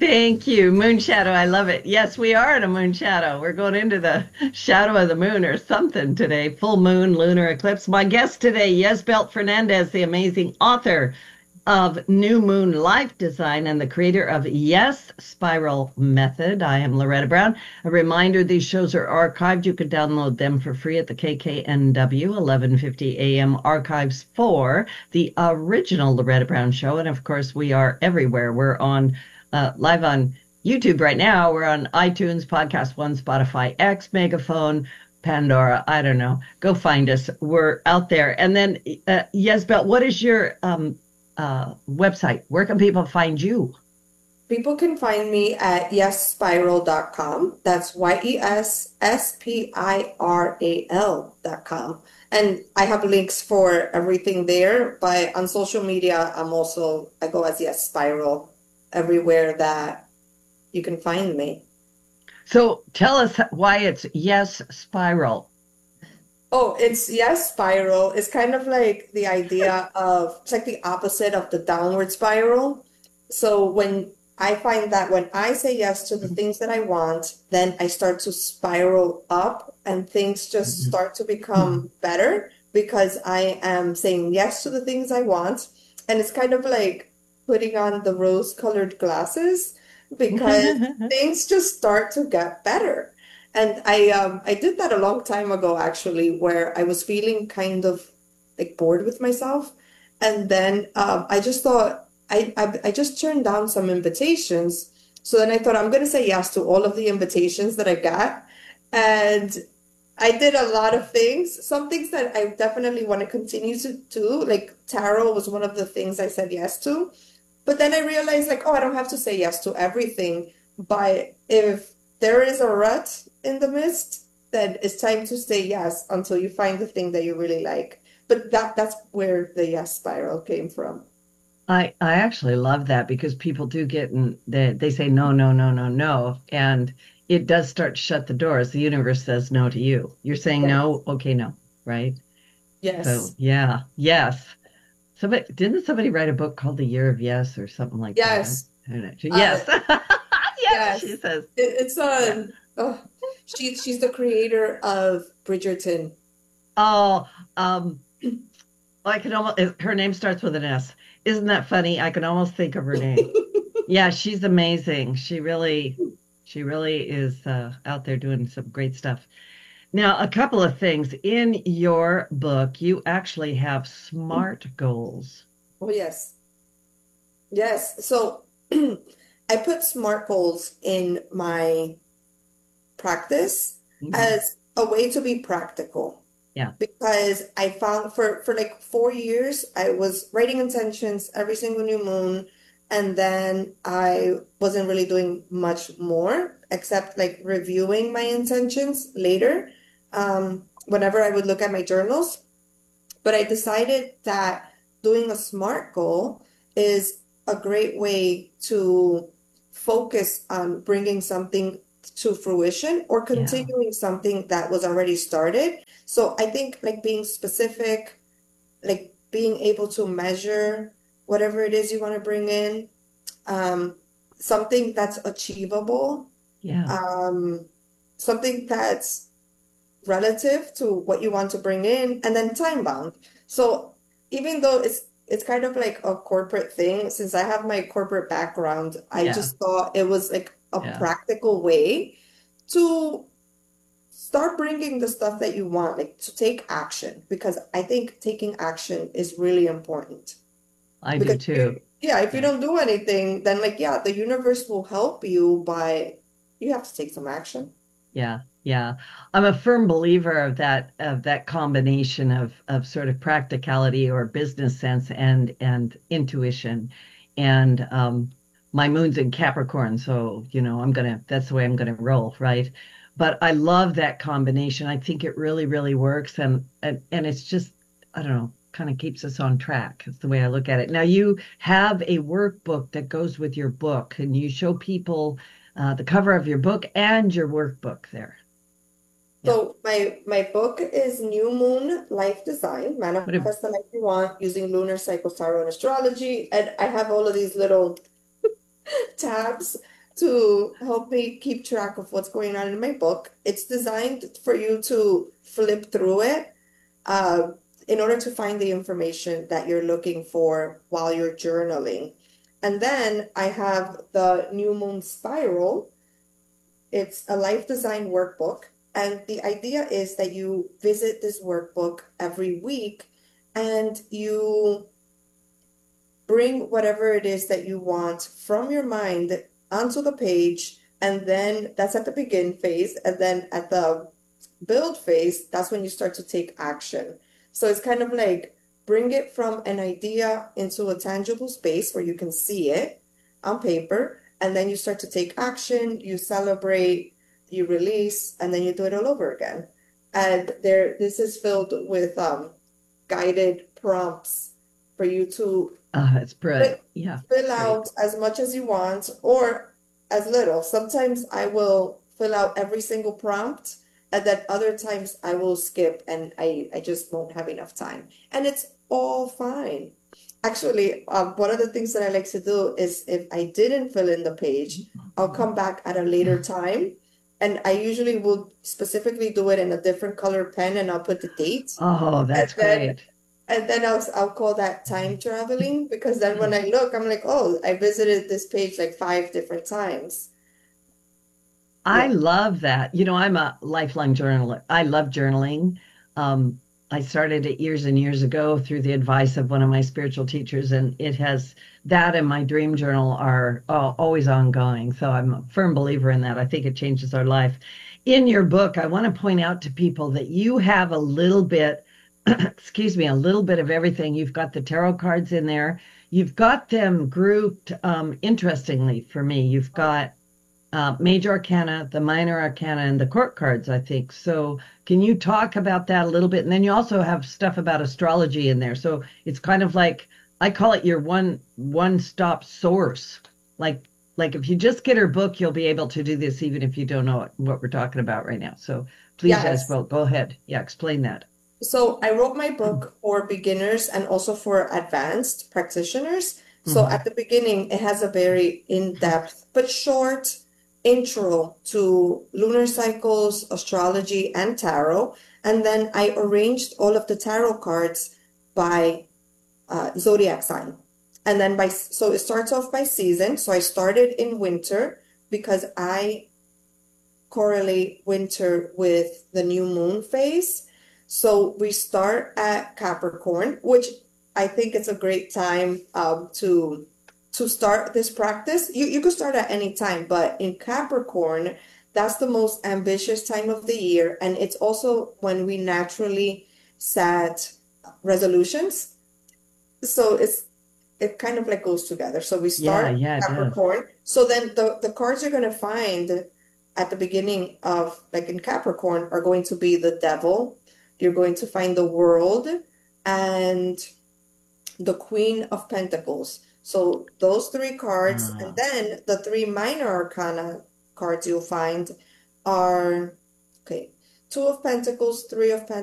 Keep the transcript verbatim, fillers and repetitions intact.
Thank you. Moon shadow. I love it. Yes, we are in a moon shadow. We're going into the shadow of the moon or something today. Full moon, lunar eclipse. My guest today, Yesbelt Fernandez, the amazing author of New Moon Life Design and the creator of Yes Spiral Method. I am Loretta Brown. A reminder, these shows are archived. You can download them for free at the K K N W eleven fifty A M archives for the original Loretta Brown Show. And of course, we are everywhere. We're on uh, live on YouTube right now. We're on iTunes, Podcast One, Spotify, X, Megaphone, Pandora. I don't know. Go find us. We're out there. And then, uh, Yesbelt, what is your um, uh, website? Where can people find you? People can find me at yes spiral dot com. That's Y E S S P I R A L dot com. And I have links for everything there. But on social media, I'm also, I go as Yes Spiral everywhere that you can find me. So tell us why it's Yes Spiral. Oh, it's Yes Spiral. It's kind of like the idea of, it's like the opposite of the downward spiral. So when I find that when I say yes to the things that I want, then I start to spiral up and things just start to become better because I am saying yes to the things I want. And it's kind of like putting on the rose-colored glasses because things just start to get better. And I um I did that a long time ago actually, where I was feeling kind of like bored with myself. And then um I just thought I, I I just turned down some invitations. So then I thought I'm gonna say yes to all of the invitations that I got. And I did a lot of things, some things that I definitely want to continue to do. Like tarot was one of the things I said yes to. But then I realized like, oh, I don't have to say yes to everything. But if there is a rut in the midst, then it's time to say yes until you find the thing that you really like. But that that's where the yes spiral came from. I I actually love that because people do get in they they say no, no, no, no, no, and it does start to shut the doors. The universe says no to you. You're saying Yes. no, okay, no, right? So Yes. yeah, yes. Somebody didn't somebody write a book called The Year of Yes or something like that? Yes. I don't know. Uh, Yes. Yes, she yes. says. It, it's Yeah. a oh, she she's the creator of Bridgerton. Oh, um, I can almost her name starts with an S. Isn't that funny? I can almost think of her name. Yeah, she's amazing. She really, she really is uh, out there doing some great stuff. Now, a couple of things. In your book, you actually have SMART goals. Oh yes. Yes. So I put SMART goals in my practice Mhm. as a way to be practical Yeah, because I found for for like four years I was writing intentions every single new moon, and then I wasn't really doing much more except like reviewing my intentions later, um, whenever I would look at my journals. But I decided that doing a SMART goal is a great way to focus on bringing something to fruition or yeah, continuing something that was already started. So I think like being specific, like being able to measure whatever it is you want to bring in, um, something that's achievable, yeah, um, something that's relative to what you want to bring in, and then time bound. So even though it's it's kind of like a corporate thing, since I have my corporate background, I yeah, just thought it was like a yeah. practical way to start bringing the stuff that you want, like to take action, because I think taking action is really important. I do Because too. if, yeah, if you Yeah. don't do anything, then like yeah, the universe will help you, but you have to take some action. Yeah, yeah. I'm a firm believer of that of that combination of of sort of practicality or business sense and and intuition. And um my moon's in Capricorn, so you know, I'm gonna that's the way I'm gonna roll, right? But I love that combination. I think it really, really works and and, and it's just, I don't know, kind of keeps us on track. It's the way I look at it. Now you have a workbook that goes with your book and you show people uh, the cover of your book and your workbook there. Yeah. So my my book is New Moon Life Design, What a, Manifest the Life You Want using lunar cycle, tarot, and astrology. And I have all of these little tabs to help me keep track of what's going on in my book. It's designed for you to flip through it uh, in order to find the information that you're looking for while you're journaling. And then I have the New Moon Spiral. It's a life design workbook. And the idea is that you visit this workbook every week and you bring whatever it is that you want from your mind onto the page. And then that's at the begin phase. And then at the build phase, that's when you start to take action. So it's kind of like bring it from an idea into a tangible space where you can see it on paper. And then you start to take action, you celebrate, you release, and then you do it all over again. And there, this is filled with um, guided prompts for you to Oh, that's brilliant. Yeah, fill great. out as much as you want or as little. Sometimes I will fill out every single prompt, and then other times I will skip and I, I just won't have enough time. And it's all fine. Actually, um, one of the things that I like to do is if I didn't fill in the page, I'll come back at a later time. And I usually will specifically do it in a different color pen and I'll put the date. Oh, And that's then great. and then I'll I'll call that time traveling because then when I look, I'm like, oh, I visited this page like five different times. I Yeah. love that. You know, I'm a lifelong journaler. I love journaling. Um, I started it years and years ago through the advice of one of my spiritual teachers, and it has that and my dream journal are uh, always ongoing. So I'm a firm believer in that. I think it changes our life. In your book, I want to point out to people that you have a little bit, excuse me, a little bit of everything. You've got the tarot cards in there. You've got them grouped um, interestingly for me. You've got uh, major arcana, the minor arcana, and the court cards, I think. So, can you talk about that a little bit? And then you also have stuff about astrology in there. So it's kind of like I call it your one one stop source. Like like if you just get her book, you'll be able to do this even if you don't know what, what we're talking about right now. So please, Yes. Esbel, go ahead. Yeah, explain that. So I wrote my book for beginners and also for advanced practitioners. So Mhm. at the beginning, it has a very in-depth but short intro to lunar cycles, astrology, and tarot. And then I arranged all of the tarot cards by uh, zodiac sign. And then by, so it starts off by season. So I started in winter because I correlate winter with the new moon phase. So we start at Capricorn, which I think it's a great time um, to to start this practice. You you could start at any time, but in Capricorn, that's the most ambitious time of the year, and it's also when we naturally set resolutions. So it's it kind of like goes together. So we Yeah, start yeah, it does. Capricorn. So then the, the cards you're going to find at the beginning of, like in Capricorn, are going to be the Devil. You're going to find the World and the Queen of Pentacles. So those three cards, and Uh, then the three minor arcana cards you'll find are, okay, Two of Pentacles, Three of Pentacles.